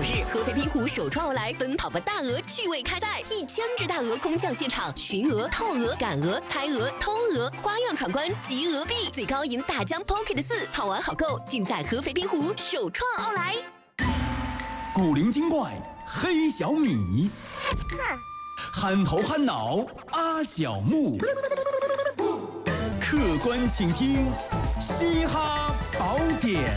日，合肥滨湖首创奥莱奔跑吧大鹅趣味开赛，1000只大鹅空降现场，寻鹅、套鹅、赶鹅、猜鹅、偷鹅，花样闯关集鹅币，最高赢大疆 Pocket 4，好玩好购，尽在合肥滨湖首创奥莱。 古灵精怪黑小米，憨头憨脑阿小木，客观倾听嘻哈宝典。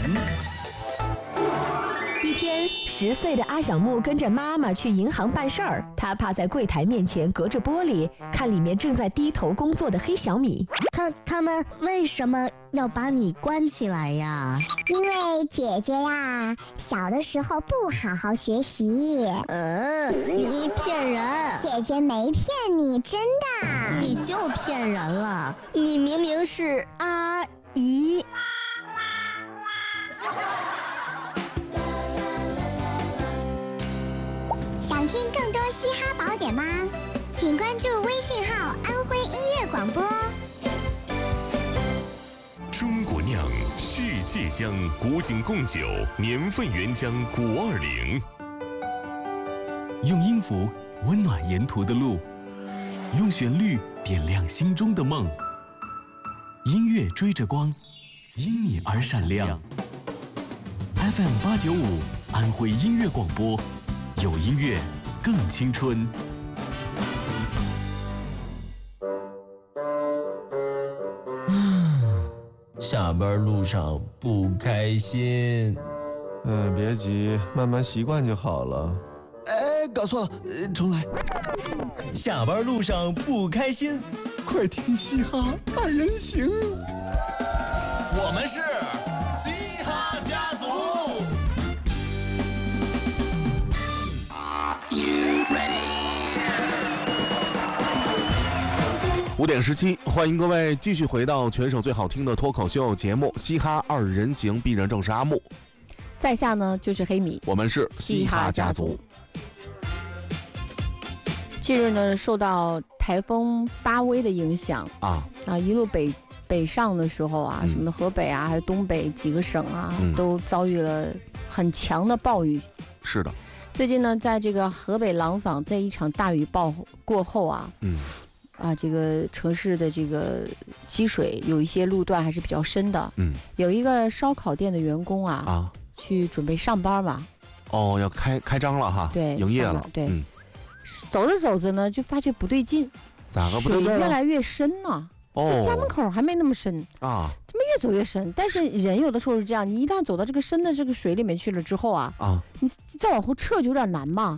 一天，10岁的阿小木跟着妈妈去银行办事儿，他趴在柜台面前，隔着玻璃看里面正在低头工作的黑小米。 他们为什么要把你关起来呀？ 因为姐姐呀，小的时候不好好学习。 你骗人！ 姐姐没骗你，真的。 你就骗人了，你明明是阿姨。 想听更多嘻哈宝典吗？请关注微信号“安徽音乐广播”。 中国酿，世界香，古井贡酒，年份原浆520。 用音符温暖沿途的路，用旋律点亮心中的梦。音乐追着光，因你而闪亮。FM895，安徽音乐广播，有音乐更青春。 下班路上不开心。 别急，慢慢习惯就好了。搞错了，重来。 下班路上不开心， 快听嘻哈2人行。 我们是嘻哈家族。 5点17，欢迎各位继续回到全省最好听的脱口秀节目《嘻哈2人行》，必人正是阿木， 在下呢就是黑米， 我们是嘻哈家族。 近日呢，受到台风巴威的影响一路北上的时候什么河北还有东北几个省都遭遇了很强的暴雨。 是的， 最近呢，在这个河北廊坊，在一场大雨过后这个城市的这个积水有一些路段还是比较深的。有一个烧烤店的员工去准备上班嘛。 要开张了哈， 对， 营业了。 对，走着走着呢，就发觉不对劲， 咋个不对劲？ 水越来越深呢。家门口还没那么深怎么越走越深？但是人有的时候是这样，你一旦走到这个深的这个水里面去了之后你再往后撤就有点难嘛。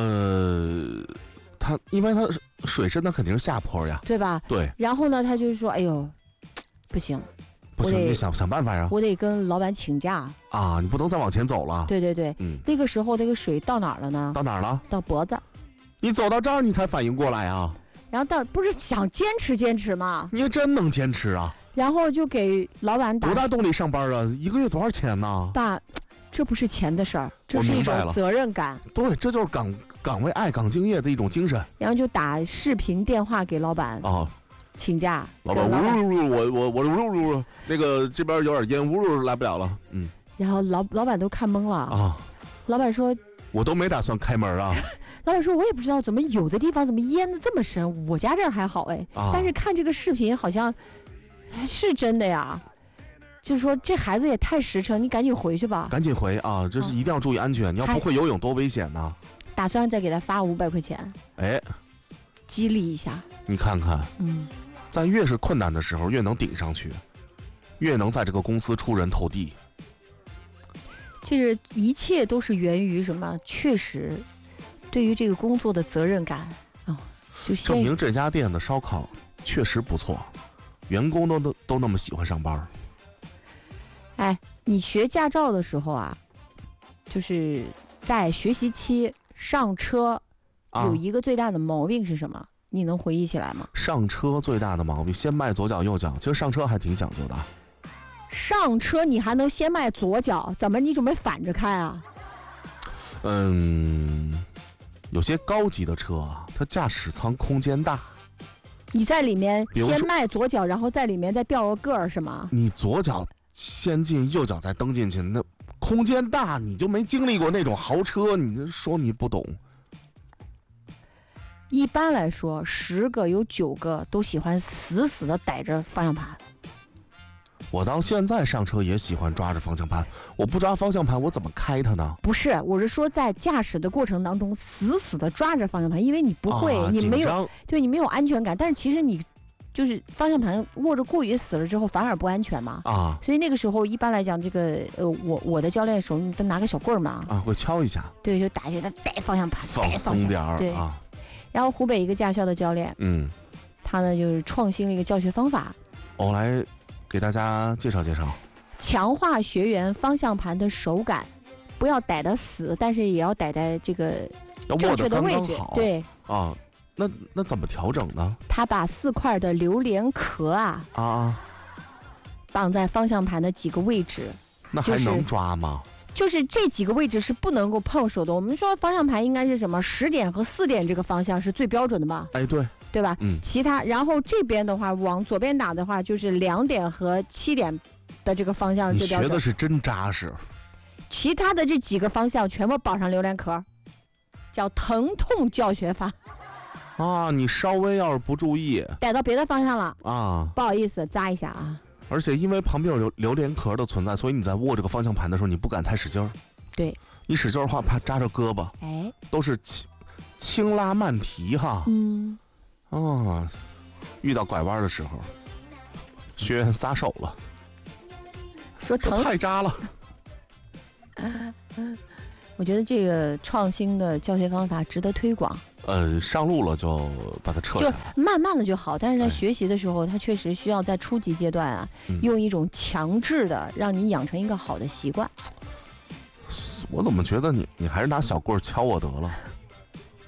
因为它水深，它肯定是下坡呀， 对吧？ 对。 然后呢，他就说：“哎呦，不行， 你想办法呀！ 我得跟老板请假你不能再往前走了。” 对对对，那个时候那个水到哪儿了呢？ 到哪儿了？ 到脖子。 你走到这儿，你才反应过来啊！ 然后不是想坚持吗？ 你真能坚持啊！ 然后就给老板多大动力上班1个月多少钱呢？ 爸，这不是钱的事儿，这是一种责任感。 对，这就是岗位爱岗敬业的一种精神。 然后就打视频电话给老板请假。 老板，我那个这边有点烟，来不了了。 然后老板都看懵了老板说：“ 我都没打算开门啊。” 老板说：“我也不知道，怎么有的地方怎么淹得这么深，我家这儿还好但是看这个视频好像是真的呀。”就是说这孩子也太实诚，你赶紧回去吧。 赶紧回这是一定要注意安全。你要不会游泳多危险呢。 打算再给他发500块钱，激励一下。 你看看，在越是困难的时候，越能顶上去，越能在这个公司出人头地。 其实一切都是源于什么？确实，对于这个工作的责任感就证明这家店的烧烤确实不错，员工都那么喜欢上班。 你学驾照的时候就是在学习期上车有一个最大的毛病是什么？你能回忆起来吗？ 上车最大的毛病，先迈左脚右脚。其实上车还挺讲究的。 上车你还能先迈左脚，怎么你准备反着开啊？ 有些高级的车它驾驶舱空间大， 你在里面先迈左脚，然后在里面再掉个个儿是吗？ 你左脚先进，右脚再蹬进去，那空间大，你就没经历过那种豪车，你说你不懂。 一般来说，10个有9个都喜欢死死的逮着方向盘。 我到现在上车也喜欢抓着方向盘，我不抓方向盘，我怎么开它呢？ 不是，我是说在驾驶的过程当中，死死的抓着方向盘，因为你不会，你没有，对你没有安全感。但是其实你就是方向盘握着过于死了之后，反而不安全嘛。所以那个时候一般来讲，这个我的教练手里都拿个小棍儿嘛。 会敲一下。 对，就打一下，带方向盘， 放松点儿。 对啊。然后湖北一个驾校的教练，他呢就是创新了一个教学方法。 我来给大家介绍介绍。 强化学员方向盘的手感，不要逮得死，但是也要逮在这个正确的位置。对啊，那怎么调整呢？ 他把4块的榴莲壳绑在方向盘的几个位置。 那还能抓吗？ 就是这几个位置是不能够碰手的。我们说方向盘应该是什么10点和4点这个方向是最标准的吧？ 哎， 对吧？其他然后这边的话往左边打的话就是2点和7点的这个方向是最标准。 你学的是真扎实。 其他的这几个方向全部绑上榴莲壳，叫疼痛教学法。 你稍微要是不注意逮到别的方向了不好意思扎一下啊。 而且因为旁边有榴莲壳的存在，所以你在握这个方向盘的时候，你不敢太使劲儿。 对， 你使劲的话怕扎着胳膊。都是轻拉慢提哈。遇到拐弯的时候，学员撒手了， 说疼太扎了。 我觉得这个创新的教学方法值得推广。 上路了就把它撤下来， 就慢慢的就好。但是在学习的时候，它确实需要在初级阶段用一种强制的，让你养成一个好的习惯。 我怎么觉得你还是拿小棍敲我得了？